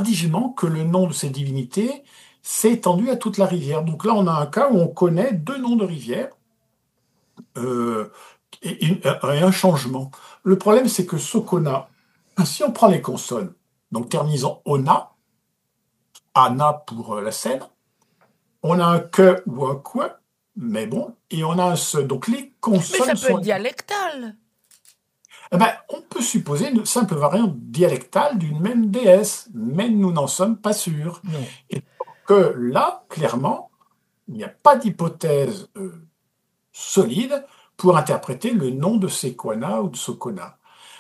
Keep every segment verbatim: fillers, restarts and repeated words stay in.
tardivement que le nom de ces divinités s'est étendu à toute la rivière. Donc là, on a un cas où on connaît deux noms de rivières euh, et, et- et un changement. Le problème, c'est que Socona, si on prend les consonnes, donc terminant ona, ana pour euh, la Seine, on a un que ou un que, mais bon, et on a un se. Donc les Mais ça consonnes peut être sont. dialectal. Eh ben, on peut supposer une simple variante dialectale d'une même déesse, mais nous n'en sommes pas sûrs. Non. Et que là, clairement, il n'y a pas d'hypothèse euh, solide pour interpréter le nom de Sequana ou de Socona.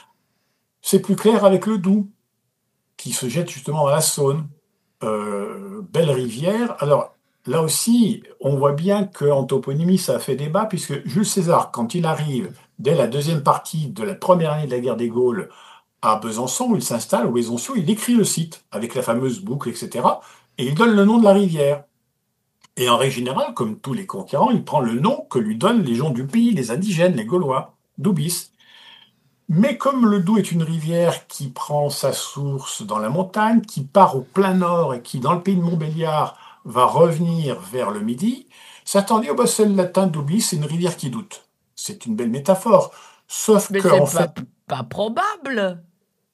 C'est plus clair avec le Doubs, qui se jette justement dans la Saône. Euh, belle rivière. Alors, là aussi, on voit bien qu'en toponymie, ça a fait débat, puisque Jules César, quand il arrive, dès la deuxième partie de la première année de la guerre des Gaules, à Besançon, où il s'installe, au Besançon, il écrit le site, avec la fameuse boucle, et cetera, et il donne le nom de la rivière. Et en règle générale, comme tous les conquérants, il prend le nom que lui donnent les gens du pays, les indigènes, les Gaulois, Doubis. Mais comme le Doubs est une rivière qui prend sa source dans la montagne, qui part au plein nord et qui, dans le pays de Montbéliard, va revenir vers le midi, certains disent, oh ben, c'est le latin Doubis, c'est une rivière qui doute. C'est une belle métaphore. Sauf Mais que, c'est en pas, fait, pas probable.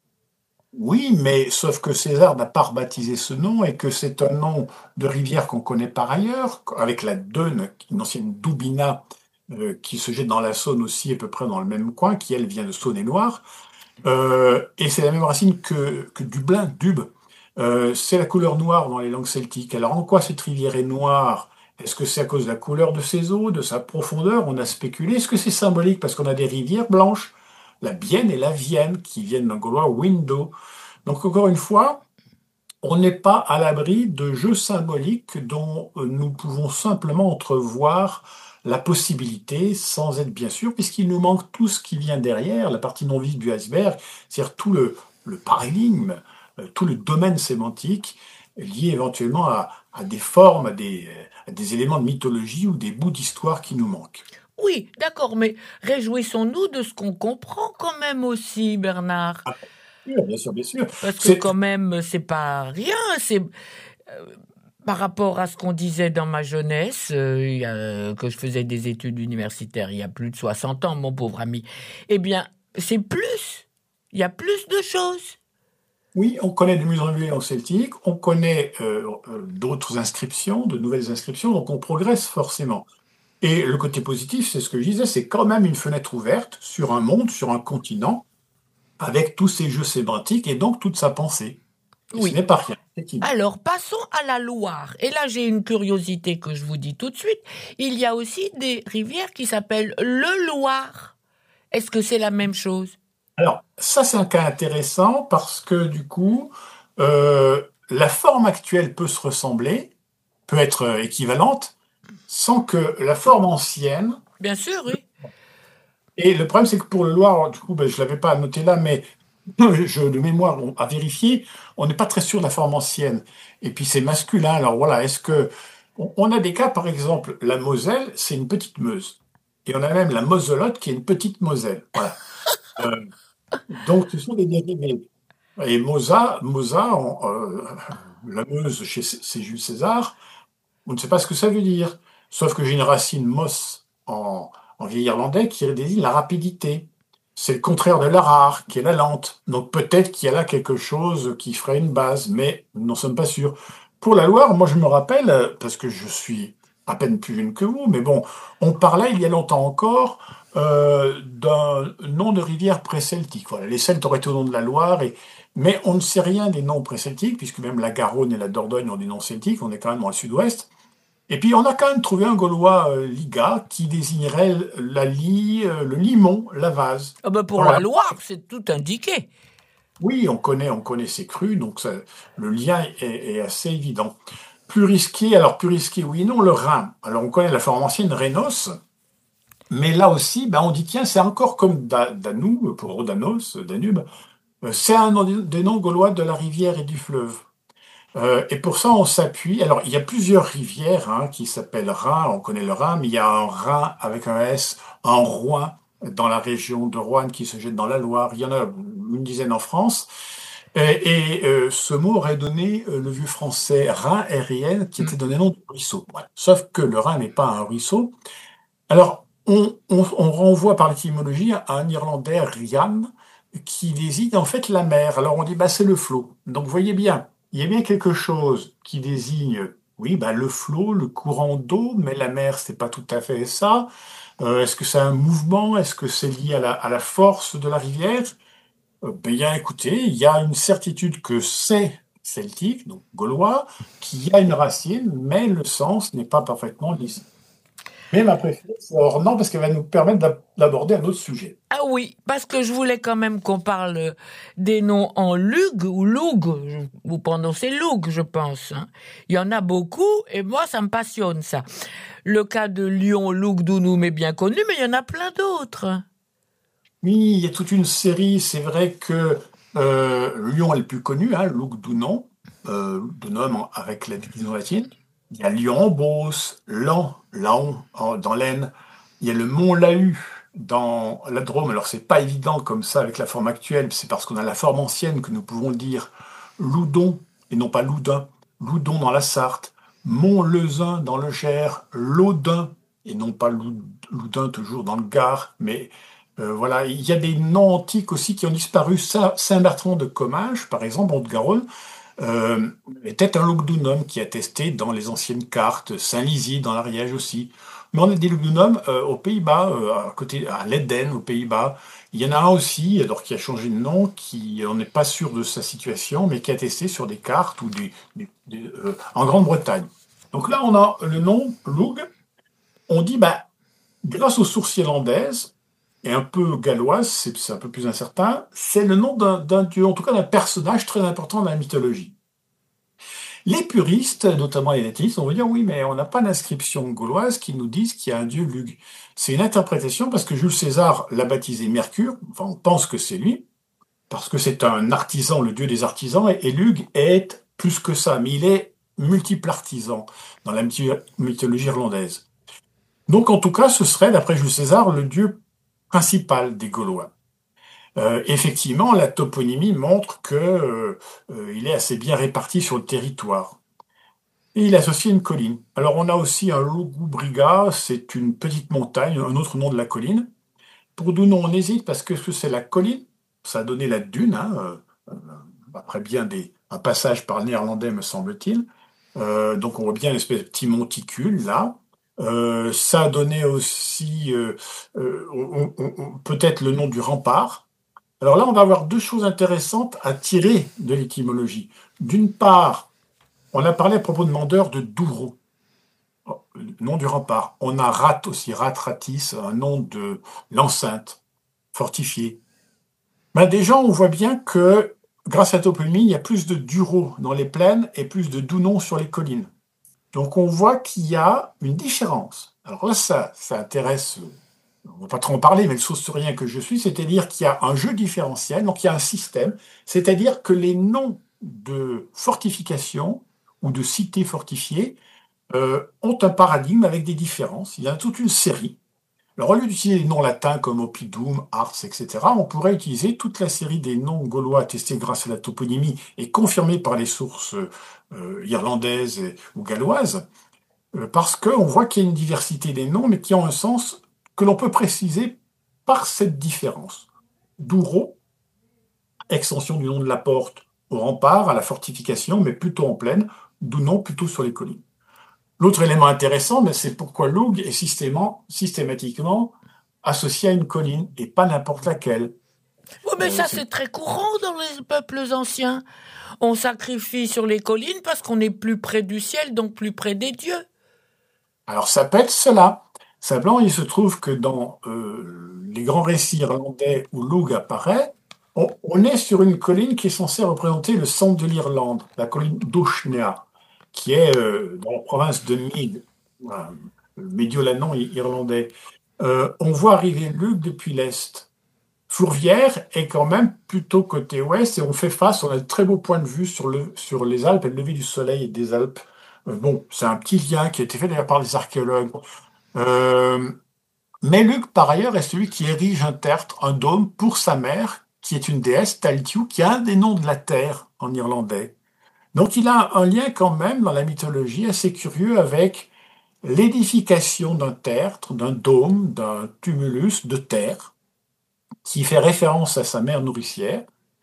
oui, mais sauf que César n'a pas rebaptisé ce nom et que c'est un nom de rivière qu'on connaît par ailleurs, avec la Deune, une ancienne Doubina, euh, qui se jette dans la Saône aussi, à peu près dans le même coin, qui elle vient de Saône-et-Loire. Euh, et c'est la même racine que, que Dublin, Dub. Euh, c'est la couleur noire dans les langues celtiques. Alors en quoi cette rivière est noire? Est-ce que c'est à cause de la couleur de ses eaux, de sa profondeur? On a spéculé. Est-ce que c'est symbolique parce qu'on a des rivières blanches? La Bienne et la Vienne, qui viennent d'un gaulois window. Donc encore une fois, on n'est pas à l'abri de jeux symboliques dont euh, nous pouvons simplement entrevoir la possibilité sans être bien sûr, puisqu'il nous manque tout ce qui vient derrière, la partie non visible du iceberg, c'est-à-dire tout le, le paradigme, euh, tout le domaine sémantique lié éventuellement à, à des formes, à des, euh, à des éléments de mythologie ou des bouts d'histoire qui nous manquent. Oui, d'accord, mais réjouissons-nous de ce qu'on comprend quand même aussi, Bernard. Ah, bien sûr, bien sûr. Parce que C'est, quand même, c'est pas rien. C'est par rapport à ce qu'on disait dans ma jeunesse, euh, il y a- que je faisais des études universitaires il y a plus de soixante ans, mon pauvre ami. Eh bien, c'est plus. Il y a plus de choses. Oui, on connaît de mieux en mieux en celtique, on connaît euh, euh, d'autres inscriptions, de nouvelles inscriptions, donc on progresse forcément. Et le côté positif, c'est ce que je disais, c'est quand même une fenêtre ouverte sur un monde, sur un continent, avec tous ces jeux sémantiques et donc toute sa pensée. Et ce Oui. n'est pas rien, effectivement. Alors, passons à la Loire. Et là, j'ai une curiosité que je vous dis tout de suite. Il y a aussi des rivières qui s'appellent le Loire. Est-ce que c'est la même chose? Alors, ça, c'est un cas intéressant parce que du coup, euh, la forme actuelle peut se ressembler, peut être euh, équivalente, sans que la forme ancienne. Bien sûr, oui. Et le problème, c'est que pour le Loir, du coup, ben, je ne l'avais pas noté là, mais je, de mémoire, on- à vérifier, on n'est pas très sûr de la forme ancienne. Et puis c'est masculin. Alors voilà, est-ce que on on a des cas, par exemple, la Moselle, c'est une petite Meuse, et on a même la Moselotte qui est une petite Moselle. Voilà. Euh, donc ce sont des dérivés. Et Mosa, Mosa, en- euh, la Meuse chez C- c'est Jules César, on ne sait pas ce que ça veut dire. Sauf que j'ai une racine mos en, en vieil irlandais qui désigne la rapidité. C'est le contraire de la rare, qui est la lente. Donc peut-être qu'il y a là quelque chose qui ferait une base, mais nous n'en sommes pas sûrs. Pour la Loire, moi je me rappelle, euh, parce que je suis à peine plus jeune que vous, mais bon, on parlait il y a longtemps encore euh, d'un nom de rivière pré-celtique. Voilà, les Celtes auraient été au nom de la Loire, et... mais on ne sait rien des noms pré-celtiques, puisque même la Garonne et la Dordogne ont des noms celtiques, on est quand même dans le sud-ouest. Et puis on a quand même trouvé un Gaulois euh, Liga qui désignerait la lie, euh, le limon, la vase. Ah ben pour Alors la là, Loire, c'est tout indiqué. oui, on connaît, on connaît ces crues, donc ça- le lien est, est assez évident. Plus risqué, alors plus risqué, oui, non, le Rhin. Alors on connaît la forme ancienne Rhénos, mais là aussi, ben, on dit tiens, c'est encore comme Da- Danube, pour Danos, Danube, euh, c'est un nom- des noms gaulois de la rivière et du fleuve. Euh, et pour ça, on s'appuie. Alors, il y a plusieurs rivières hein, qui s'appellent Rhin. On connaît le Rhin, mais il y a un Rhin avec un S, un Rouen dans la région de Roanne qui se jette dans la Loire. Il y en a une dizaine en France. Et, et, euh, ce mot aurait donné euh, le vieux français Rhin, R I N, qui était Mm. donné nom de ruisseau. Voilà. Sauf que le Rhin n'est pas un ruisseau. Alors, on, on- on renvoie par l'étymologie à un Irlandais, Rian, qui désigne en fait la mer. Alors on dit, bah, c'est le flot. Donc vous voyez bien, il y a bien quelque chose qui désigne, oui, bah, le flot, le courant d'eau, mais la mer, c'est pas tout à fait ça. Euh, est-ce que c'est un mouvement? Est-ce que c'est lié à la, à la force de la rivière? Euh, ben, bien, écoutez, il y a une certitude que c'est celtique, donc gaulois, qui a une racine, mais le sens n'est pas parfaitement lisible. Mais ma préférée, c'est Ornan parce qu'elle va nous permettre d'ab- d'aborder un autre sujet. Ah oui, parce que je voulais quand même qu'on parle des noms en lug ou loug. Je- Vous prononcez loug, je pense, hein. Il y en a beaucoup et moi, ça me passionne, ça. Le cas de Lyon, Loug, Dounoum est bien connu, mais il y en a plein d'autres. Oui, il y a toute une série. C'est vrai que euh, Lyon est le plus connu, hein, Lugdunum, euh, Dunum avec la déclinaison latine. Il y a Lyon en Beauce, Lan, Laon en- dans l'Aisne. Il y a le Mont Lahus dans la Drôme. Alors c'est pas évident comme ça avec la forme actuelle. C'est parce qu'on a la forme ancienne que nous pouvons dire Loudon et non pas Loudun. Loudon dans la Sarthe, Mont-Lezun dans le Cher, Laudun et non pas Lou- Loudun toujours dans le Gard, mais euh, voilà, il y a des noms antiques aussi qui ont disparu. Saint- Saint-Bertrand de Comminges, par exemple, en Haute-Garonne, euh, était un lugdunum qui attestait dans les anciennes cartes. Saint-Lizy dans l'Ariège aussi. Mais on a des lugdunums euh, aux Pays-Bas, euh, à côté, à l'Eden, aux Pays-Bas. Il y en a un aussi, alors qui a changé de nom, qui on n'est pas sûr de sa situation, mais qui est attesté sur des cartes ou des, des- des, euh, en Grande-Bretagne. Donc là, on a le nom Lug. On dit, bah, grâce aux sources irlandaises et un peu galloises, c'est c'est un peu plus incertain, c'est le nom d'un d'un dieu, en tout cas d'un personnage très important dans la mythologie. Les puristes, notamment les nativistes, vont dire oui, mais on n'a pas d'inscription gauloise qui nous dise qu'il y a un dieu Lug. C'est une interprétation parce que Jules César l'a baptisé Mercure, enfin on pense que c'est lui, parce que c'est un artisan, le dieu des artisans, et, et Lug est plus que ça, mais il est multiple artisan dans la mythi- mythologie irlandaise. Donc, en tout cas, ce serait, d'après Jules César, le dieu principal des Gaulois. Euh, effectivement, la toponymie montre que euh, euh, il est assez bien réparti sur le territoire. Et il est associé à une colline. Alors, on a aussi un Lugubriga, c'est une petite montagne, un autre nom de la colline. Pour d'où non, on hésite parce que c'est la colline, ça a donné la dune, hein, euh, euh, après bien des, un passage par le néerlandais, me semble-t-il. Euh, donc on voit bien l'espèce de petit monticule là. Euh, ça a donné aussi euh, euh, on- on- on- peut-être le nom du rempart. Alors là, on va avoir deux choses intéressantes à tirer de l'étymologie. D'une part, on a parlé à propos de Mandeur de Douro, oh, le nom du rempart. On a Rat aussi, Rat Ratis, un nom de l'enceinte fortifiée. Ben déjà, on voit bien que grâce à la toponymie, il y a plus de Duro dans les plaines et plus de Dounon sur les collines. Donc on voit qu'il y a une différence. Alors là, ça, ça intéresse, euh, on ne va pas trop en parler, mais le sauce-rien que je suis, c'est-à-dire qu'il y a un jeu différentiel, donc il y a un système, c'est-à-dire que les noms de fortification ou de cités fortifiées euh, ont un paradigme avec des différences. Il y en a toute une série. Alors, au lieu d'utiliser les noms latins comme Oppidum, Ars, et cetera, on pourrait utiliser toute la série des noms gaulois attestés grâce à la toponymie et confirmés par les sources euh, irlandaises et- ou galloises, euh, parce qu'on voit qu'il y a une diversité des noms, mais qui ont un sens que l'on peut préciser par cette différence. Douro, extension du nom de la porte au rempart, à la fortification, mais plutôt en plaine, Dounon plutôt sur les collines. L'autre élément intéressant, ben, c'est pourquoi Loug est systématiquement, systématiquement associé à une colline et pas n'importe laquelle. Oui, mais Euh, ça, c'est- c'est très courant dans les peuples anciens. On sacrifie sur les collines parce qu'on est plus près du ciel, donc plus près des dieux. Alors ça peut être cela. Simplement, il se trouve que dans euh, les grands récits irlandais où Loug apparaît, on, on est sur une colline qui est censée représenter le centre de l'Irlande, la colline d'Auchnea, qui est euh, dans la province de Meath, voilà, le Médiolanon irlandais. Euh, on voit arriver Lugh depuis l'est. Fourvière est quand même plutôt côté ouest et on fait face, on a de très beaux points de vue sur, le, sur les Alpes et le lever du soleil et des Alpes. Euh, bon, c'est un petit lien qui a été fait d'ailleurs par les archéologues. Euh, mais Luc, par ailleurs, est celui qui érige un tertre, un dôme pour sa mère, qui est une déesse, Taltiu, qui a un des noms de la terre en irlandais. Donc il a un lien quand même dans la mythologie assez curieux avec l'édification d'un tertre, d'un dôme, d'un tumulus de terre, qui fait référence à sa mère nourricière.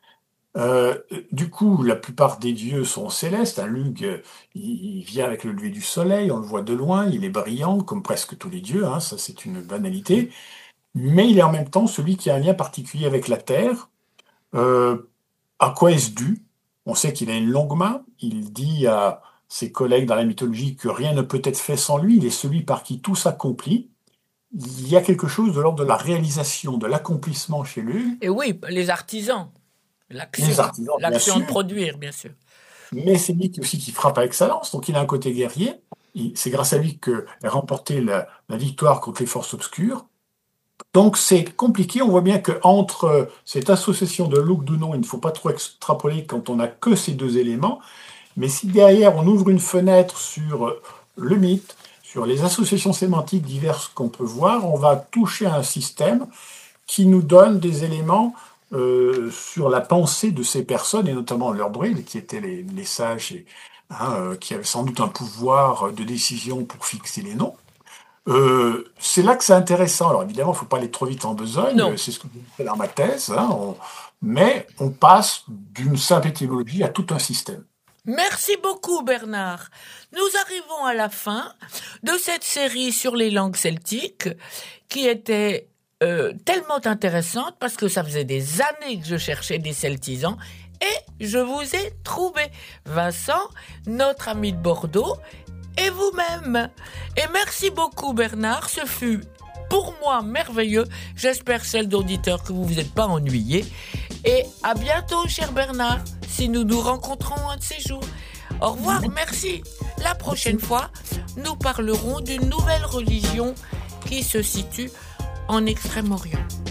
Euh, du coup, la plupart des dieux sont célestes. Un Lugh, il, il vient avec le lever du soleil, on le voit de loin, il est brillant, comme presque tous les dieux, hein, ça c'est une banalité. Mais il est en même temps celui qui a un lien particulier avec la terre. Euh, à quoi est-ce dû? On sait qu'il a une longue main. Il dit à ses collègues dans la mythologie que rien ne peut être fait sans lui. Il est celui par qui tout s'accomplit. Il y a quelque chose de l'ordre de la réalisation, de l'accomplissement chez lui. Et oui, les artisans. L'action, Les artisans, bien l'action de sûr. produire, bien sûr. Mais c'est lui qui- aussi qui frappe avec sa lance, donc il a un côté guerrier. Il- C'est grâce à lui qu'elle a remporté la, la victoire contre les forces obscures. Donc c'est compliqué, on voit bien qu'entre cette association de Lugh Dunon, il ne faut pas trop extrapoler quand on n'a que ces deux éléments, mais si derrière on ouvre une fenêtre sur le mythe, sur les associations sémantiques diverses qu'on peut voir, on va toucher à un système qui nous donne des éléments euh, sur la pensée de ces personnes, et notamment leurs druides, qui étaient les, les sages, et, hein, euh, qui avaient sans doute un pouvoir de décision pour fixer les noms. Euh, c'est là que c'est intéressant. Alors évidemment, il ne faut pas aller trop vite en besogne, Non. c'est ce que je fais dans ma thèse, hein, on- mais on passe d'une simple étymologie à tout un système. Merci beaucoup Bernard. Nous arrivons à la fin de cette série sur les langues celtiques qui était euh, tellement intéressante parce que ça faisait des années que je cherchais des celtisans et je vous ai trouvé. Vincent, notre ami de Bordeaux, et vous-même. Et merci beaucoup Bernard, ce fut pour moi merveilleux. J'espère, celle d'auditeurs, que vous vous êtes pas ennuyés. Et à bientôt, cher Bernard, si nous nous rencontrons un de ces jours. Au revoir, merci. La prochaine fois, nous parlerons d'une nouvelle religion qui se situe en Extrême-Orient.